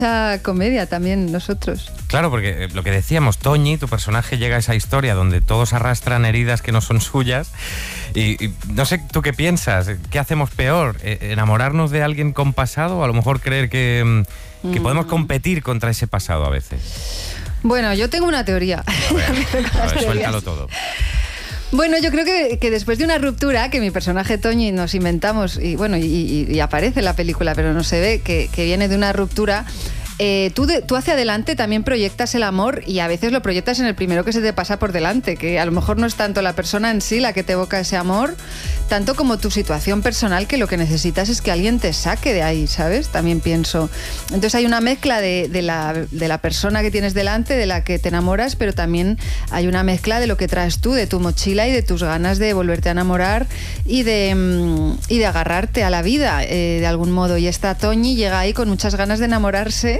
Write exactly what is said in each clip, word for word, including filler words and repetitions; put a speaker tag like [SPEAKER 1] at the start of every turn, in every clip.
[SPEAKER 1] comedia también nosotros.
[SPEAKER 2] Claro, porque lo que decíamos, Toñi, tu personaje llega a esa historia donde todos arrastran heridas que no son suyas y, y no sé tú qué piensas, ¿qué hacemos peor? ¿Enamorarnos de alguien con pasado o a lo mejor creer que, que mm. podemos competir contra ese pasado a veces?
[SPEAKER 1] Bueno, yo tengo una teoría.
[SPEAKER 2] A ver, a ver, suéltalo todo.
[SPEAKER 1] Bueno, yo creo que, que después de una ruptura que mi personaje Toñi nos inventamos y bueno y, y, y aparece en la película pero no se ve, que, que viene de una ruptura, eh, tú, de, tú hacia adelante también proyectas el amor y a veces lo proyectas en el primero que se te pasa por delante, que a lo mejor no es tanto la persona en sí la que te evoca ese amor, tanto como tu situación personal, que lo que necesitas es que alguien te saque de ahí, ¿sabes? También pienso. Entonces hay una mezcla de, de, la, de la persona que tienes delante, de la que te enamoras, pero también hay una mezcla de lo que traes tú, de tu mochila y de tus ganas de volverte a enamorar y de, y de agarrarte a la vida eh, de algún modo. Y esta Toñi llega ahí con muchas ganas de enamorarse,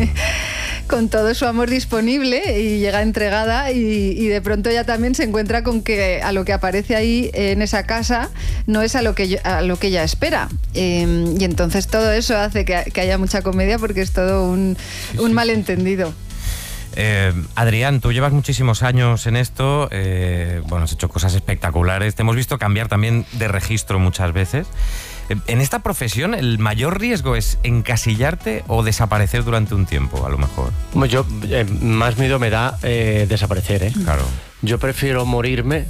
[SPEAKER 1] mm. con todo su amor disponible y llega entregada y, y de pronto ella también se encuentra con que a lo que aparece ahí en esa casa no es a lo que, yo, a lo que ella espera. Eh, y entonces todo eso hace que, que haya mucha comedia porque es todo un, sí, un sí. malentendido.
[SPEAKER 2] Eh, Adrián, tú llevas muchísimos años en esto, eh, bueno, has hecho cosas espectaculares, te hemos visto cambiar también de registro muchas veces. Eh, en esta profesión, ¿el mayor riesgo es encasillarte o desaparecer durante un tiempo, a lo mejor?
[SPEAKER 3] Bueno, yo, eh, más miedo me da eh, desaparecer, ¿eh?
[SPEAKER 2] Claro.
[SPEAKER 3] Yo prefiero morirme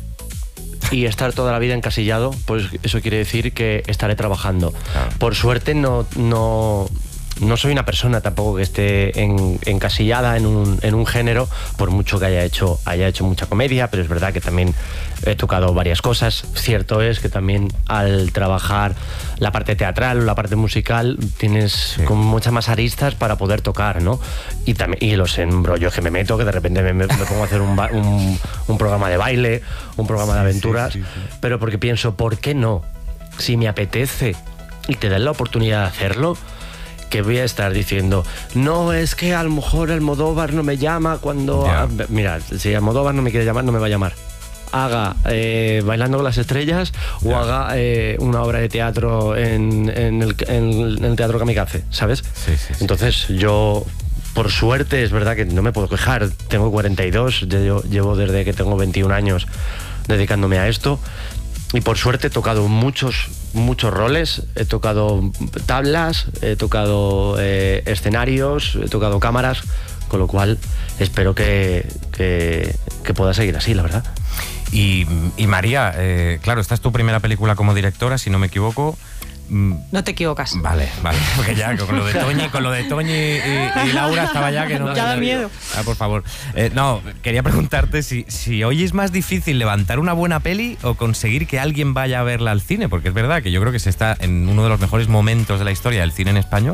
[SPEAKER 3] y estar toda la vida encasillado, pues eso quiere decir que estaré trabajando. Claro. Por suerte no... no No soy una persona tampoco que esté en, encasillada en un, en un género, por mucho que haya hecho, haya hecho mucha comedia, pero es verdad que también he tocado varias cosas. Cierto es que también al trabajar la parte teatral o la parte musical tienes sí. como muchas más aristas para poder tocar, ¿no? Y, también, y los embrollos que me meto, que de repente me, me pongo a hacer un, un, un programa de baile, un programa sí, de aventuras, sí, sí, sí. pero porque pienso, ¿por qué no? Si me apetece y te dan la oportunidad de hacerlo, que voy a estar diciendo, no, es que a lo mejor Almodóvar no me llama cuando... Yeah. A, mira, si Almodóvar no me quiere llamar, no me va a llamar. Haga eh, Bailando con las Estrellas yeah. o haga eh, una obra de teatro en, en, el, en el Teatro Kamikaze, ¿sabes?
[SPEAKER 2] Sí, sí, sí,
[SPEAKER 3] Entonces
[SPEAKER 2] sí.
[SPEAKER 3] yo, por suerte, es verdad que no me puedo quejar. Tengo cuarenta y dos, yo llevo desde que tengo veintiún años dedicándome a esto. Y por suerte he tocado muchos, muchos roles, he tocado tablas, he tocado eh, escenarios, he tocado cámaras, con lo cual espero que, que, que pueda seguir así, la verdad.
[SPEAKER 2] Y, y María, eh, claro, esta es tu primera película como directora, si no me equivoco.
[SPEAKER 4] No te equivocas.
[SPEAKER 2] Vale, vale, porque ya con lo de Toñi, con lo de Toñi y, y Laura estaba ya que no...
[SPEAKER 4] Ya da miedo.
[SPEAKER 2] Ah, por favor. Eh, no, quería preguntarte si, si hoy es más difícil levantar una buena peli o conseguir que alguien vaya a verla al cine, porque es verdad que yo creo que se está en uno de los mejores momentos de la historia del cine en español,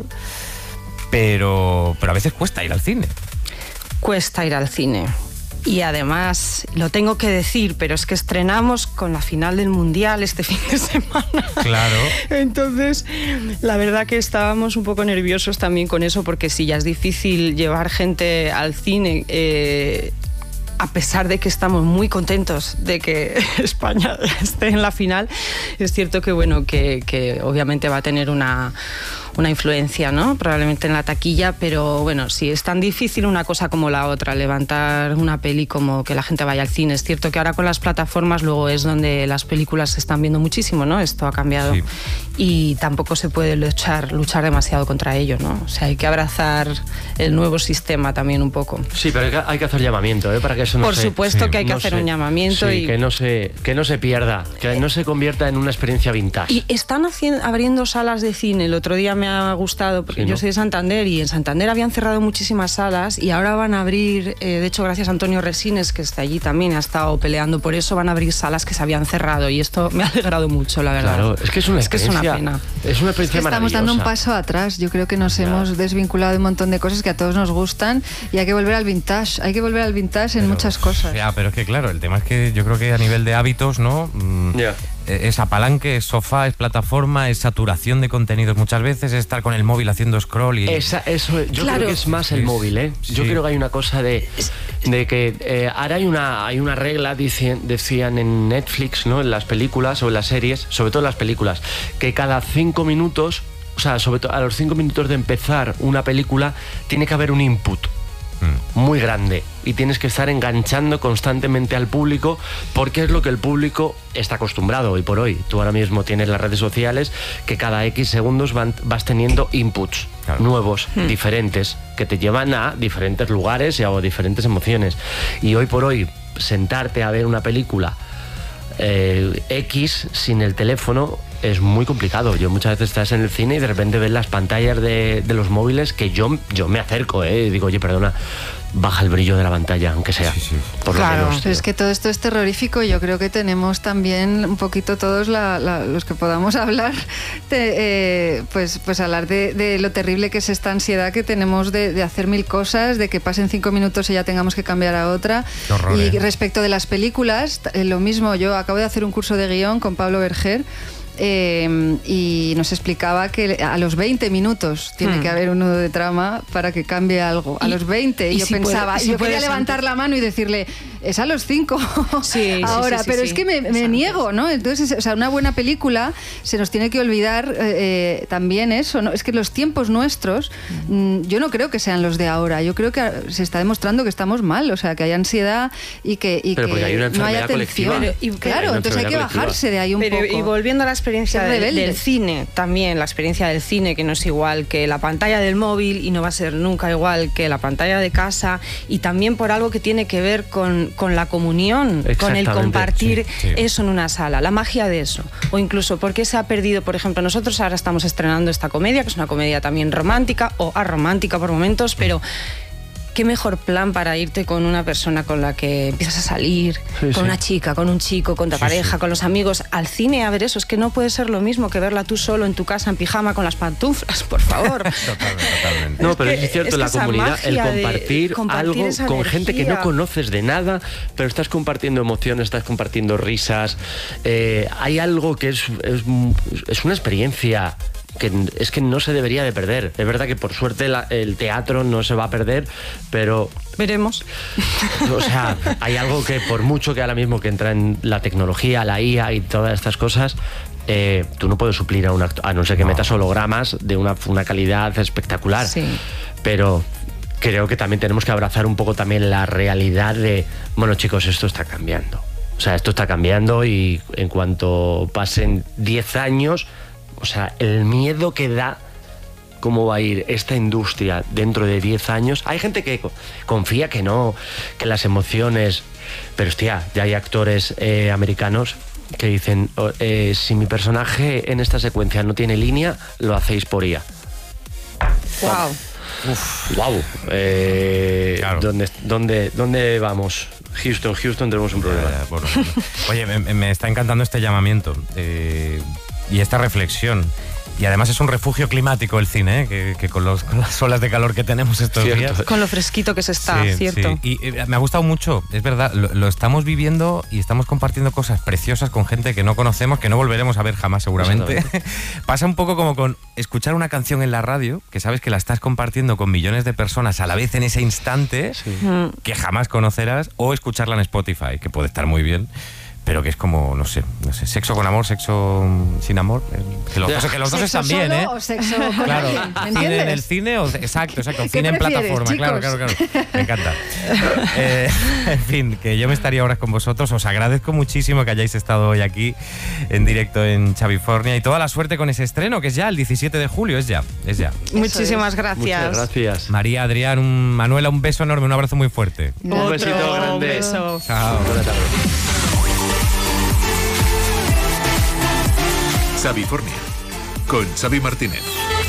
[SPEAKER 2] pero, pero a veces cuesta ir al cine.
[SPEAKER 4] Cuesta ir al cine. Y además, lo tengo que decir, pero es que estrenamos con la final del Mundial este fin de semana.
[SPEAKER 2] Claro.
[SPEAKER 4] Entonces, la verdad que estábamos un poco nerviosos también con eso, porque sí, ya es difícil llevar gente al cine, eh, a pesar de que estamos muy contentos de que España esté en la final. Es cierto que, bueno, que, que obviamente va a tener una... una influencia, ¿no? Probablemente en la taquilla, pero bueno, sí, es tan difícil una cosa como la otra, levantar una peli como que la gente vaya al cine. Es cierto que ahora con las plataformas luego es donde las películas se están viendo muchísimo, ¿no? Esto ha cambiado. Sí. Y tampoco se puede luchar, luchar demasiado contra ello, ¿no? O sea, hay que abrazar el nuevo sistema también un poco.
[SPEAKER 3] Sí, pero hay que, hay que hacer llamamiento, ¿eh? Para que eso no
[SPEAKER 4] Por
[SPEAKER 3] se...
[SPEAKER 4] supuesto sí. que hay que
[SPEAKER 3] no
[SPEAKER 4] hacer
[SPEAKER 3] se,
[SPEAKER 4] un llamamiento.
[SPEAKER 3] Sí,
[SPEAKER 4] y
[SPEAKER 3] que no se, que no se pierda, que no se convierta en una experiencia vintage.
[SPEAKER 4] Y están haciendo, abriendo salas de cine. El otro día me ha gustado, porque sí, ¿no? Yo soy de Santander y en Santander habían cerrado muchísimas salas y ahora van a abrir, eh, de hecho gracias a Antonio Resines, que está allí también, ha estado peleando por eso, van a abrir salas que se habían cerrado y esto me ha alegrado mucho, la verdad.
[SPEAKER 3] Claro, es que es una
[SPEAKER 4] es que es una pena.
[SPEAKER 3] Es una experiencia
[SPEAKER 1] es que estamos dando un paso atrás, yo creo que nos claro. hemos desvinculado de un montón de cosas que a todos nos gustan y hay que volver al vintage, hay que volver al vintage en
[SPEAKER 2] pero,
[SPEAKER 1] muchas cosas.
[SPEAKER 2] Ya, pero es que claro, el tema es que yo creo que a nivel de hábitos, ¿no? Mm, yeah. Es apalanque, es sofá, es plataforma, es saturación de contenidos muchas veces, es estar con el móvil haciendo scroll y...
[SPEAKER 3] Esa, eso, yo claro. creo que es más el móvil, ¿eh? Yo sí. creo que hay una cosa de, de que eh, ahora hay una, hay una regla, dicen, decían en Netflix, ¿no? En las películas o en las series, sobre todo en las películas, que cada cinco minutos o sea, sobre todo a los cinco minutos de empezar una película, tiene que haber un input muy grande y tienes que estar enganchando constantemente al público, porque es lo que el público está acostumbrado hoy por hoy. Tú ahora mismo tienes las redes sociales que cada X segundos van, vas teniendo inputs claro. nuevos, hmm. diferentes, que te llevan a diferentes lugares y a diferentes emociones. Y hoy por hoy, sentarte a ver una película eh, X sin el teléfono es muy complicado. Yo muchas veces estás en el cine y de repente ves las pantallas de, de los móviles que yo, yo me acerco, ¿eh? Y digo, oye, perdona, baja el brillo de la pantalla, aunque sea. Sí, sí. Por
[SPEAKER 1] claro,
[SPEAKER 3] lo menos,
[SPEAKER 1] es que todo esto es terrorífico y yo creo que tenemos también un poquito todos la, la, los que podamos hablar, de, eh, pues, pues hablar de, de lo terrible que es esta ansiedad que tenemos de, de hacer mil cosas, de que pasen cinco minutos y ya tengamos que cambiar a otra.
[SPEAKER 2] Qué horror,
[SPEAKER 1] y
[SPEAKER 2] eh.
[SPEAKER 1] respecto de las películas, eh, lo mismo, yo acabo de hacer un curso de guión con Pablo Berger. Eh, y nos explicaba que a los veinte minutos tiene hmm. que haber un nudo de trama para que cambie algo. A y, los veinte. Y yo si pensaba, puede, si yo quería levantar la mano y decirle, es a los cinco
[SPEAKER 4] sí,
[SPEAKER 1] ahora,
[SPEAKER 4] sí, sí,
[SPEAKER 1] pero
[SPEAKER 4] sí,
[SPEAKER 1] es que me, me niego, ¿no? Entonces, o sea, una buena película se nos tiene que olvidar eh, también eso, ¿no? Es que los tiempos nuestros, mm, yo no creo que sean los de ahora. Yo creo que se está demostrando que estamos mal, o sea, que hay ansiedad y que, y
[SPEAKER 3] pero
[SPEAKER 1] que
[SPEAKER 3] hay una
[SPEAKER 1] no hay atención.
[SPEAKER 3] Pero,
[SPEAKER 1] y, claro, hay entonces hay que
[SPEAKER 3] colectiva.
[SPEAKER 1] bajarse de ahí un
[SPEAKER 4] pero,
[SPEAKER 1] poco.
[SPEAKER 4] Y volviendo a la experiencia de, del cine, también la experiencia del cine, que no es igual que la pantalla del móvil y no va a ser nunca igual que la pantalla de casa, y también por algo que tiene que ver con, con la comunión, con el compartir
[SPEAKER 2] sí, sí.
[SPEAKER 4] eso en una sala, la magia de eso. O incluso porque se ha perdido, por ejemplo, nosotros ahora estamos estrenando esta comedia, que es una comedia también romántica o aromántica por momentos, pero qué mejor plan para irte con una persona con la que empiezas a salir, sí, con sí. una chica, con un chico, con tu sí, pareja, sí. con los amigos, al cine a ver eso. Es que no puede ser lo mismo que verla tú solo en tu casa en pijama con las pantuflas, por favor.
[SPEAKER 2] Totalmente, totalmente.
[SPEAKER 3] No, pero es, que, es cierto, es la comunidad, el compartir,
[SPEAKER 4] compartir
[SPEAKER 3] algo con
[SPEAKER 4] energía.
[SPEAKER 3] gente que no conoces de nada, pero estás compartiendo emociones, estás compartiendo risas. Eh, hay algo que es, es, es una experiencia que es que no se debería de perder. Es verdad que por suerte la, el teatro no se va a perder, pero
[SPEAKER 4] veremos.
[SPEAKER 3] O sea, hay algo que por mucho que ahora mismo que entra en la tecnología, la I A y todas estas cosas, eh, tú no puedes suplir a un actor, a no ser que no. metas hologramas de una, una calidad espectacular.
[SPEAKER 4] Sí.
[SPEAKER 3] Pero creo que también tenemos que abrazar un poco también la realidad de, bueno, chicos, esto está cambiando. O sea, esto está cambiando y en cuanto pasen diez años, o sea, el miedo que da cómo va a ir esta industria dentro de diez años. Hay gente que confía que no, que las emociones... Pero, hostia, ya hay actores eh, americanos que dicen, oh, eh, si mi personaje en esta secuencia no tiene línea, lo hacéis por I A.
[SPEAKER 4] Wow.
[SPEAKER 3] Uf, wow. Eh, claro. ¿dónde, dónde, ¿Dónde vamos? Houston, Houston, tenemos un problema.
[SPEAKER 2] Eh, bueno, oye, me, me está encantando este llamamiento eh, y esta reflexión. Y además es un refugio climático el cine, ¿eh? que, que con, los, con las olas de calor que tenemos estos
[SPEAKER 3] cierto.
[SPEAKER 2] días.
[SPEAKER 4] Con lo fresquito que se está,
[SPEAKER 2] sí,
[SPEAKER 4] cierto.
[SPEAKER 2] Sí. Y eh, me ha gustado mucho, es verdad, lo, lo estamos viviendo y estamos compartiendo cosas preciosas con gente que no conocemos, que no volveremos a ver jamás seguramente. Pasa un poco como con escuchar una canción en la radio, que sabes que la estás compartiendo con millones de personas a la vez en ese instante, sí. que jamás conocerás, o escucharla en Spotify, que puede estar muy bien. Pero que es como, no sé, no sé, sexo con amor, sexo sin amor. Que los dos, que los dos están bien, ¿eh?
[SPEAKER 1] O sexo con
[SPEAKER 2] claro,
[SPEAKER 1] alguien, ¿me
[SPEAKER 2] cine
[SPEAKER 1] entiendes?
[SPEAKER 2] en el cine, o, exacto, exacto, cine en
[SPEAKER 1] prefieres,
[SPEAKER 2] plataforma,
[SPEAKER 1] chicos?
[SPEAKER 2] claro, claro, claro. Me encanta. Eh, en fin, que yo me estaría horas con vosotros. Os agradezco muchísimo que hayáis estado hoy aquí en directo en Chavifornia y toda la suerte con ese estreno, que es ya el diecisiete de julio, es ya, es ya.
[SPEAKER 4] Muchísimas
[SPEAKER 1] es.
[SPEAKER 4] gracias.
[SPEAKER 3] Muchas gracias.
[SPEAKER 2] María, Adrián, un, Manuela, un beso enorme, un abrazo muy fuerte.
[SPEAKER 3] Un Otro, besito grande.
[SPEAKER 4] Un beso.
[SPEAKER 2] Chao.
[SPEAKER 3] Buenas tardes.
[SPEAKER 5] Chavifornia, con Xavi Martínez.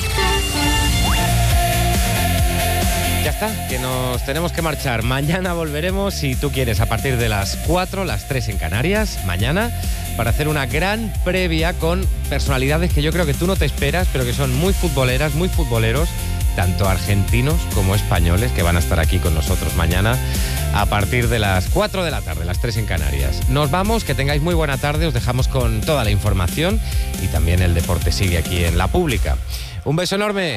[SPEAKER 2] Ya está, que nos tenemos que marchar. Mañana volveremos, si tú quieres, a partir de las cuatro, las tres en Canarias, mañana, para hacer una gran previa con personalidades que yo creo que tú no te esperas, pero que son muy futboleras, muy futboleros, tanto argentinos como españoles, que van a estar aquí con nosotros mañana a partir de las cuatro de la tarde, las tres en Canarias. Nos vamos, que tengáis muy buena tarde, os dejamos con toda la información y también el deporte sigue aquí en La Pública. Un beso enorme.